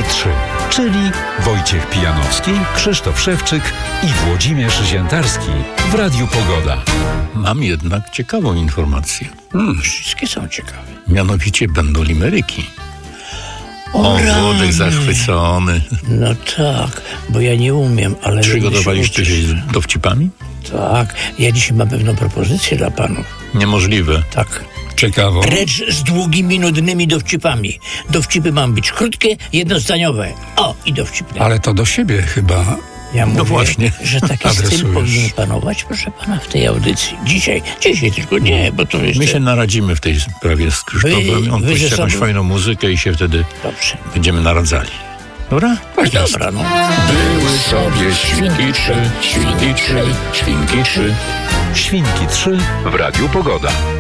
Świnki 3, czyli Wojciech Pijanowski, Krzysztof Szewczyk i Włodzimierz Ziętarski w Radiu Pogoda. Mam jednak ciekawą informację. Wszystkie są ciekawe. Mianowicie będą limeryki. O, Włodek zachwycony. No tak, bo ja nie umiem, ale... Przygotowaliście się z dowcipami? Tak, ja dzisiaj mam pewną propozycję dla panów. Niemożliwe. Tak. Ciekawo. Precz z długimi, nudnymi dowcipami. Dowcipy mają być krótkie, jednozdaniowe. O, i dowcipne. Ale to do siebie chyba. Ja mówię, właśnie. że taki styl Adresujesz. powinien panować, proszę pana, w tej audycji. Dzisiaj tylko nie, bo to jeszcze... My się naradzimy w tej sprawie z Krzysztofem. On wy puści ze jakąś sobą? fajną muzykę i się wtedy Dobrze. będziemy naradzali. Dobra? Tak jest. Dobra, no. Były sobie świnki trzy, świnki trzy, świnki trzy. Świnki 3 w Radiu Pogoda.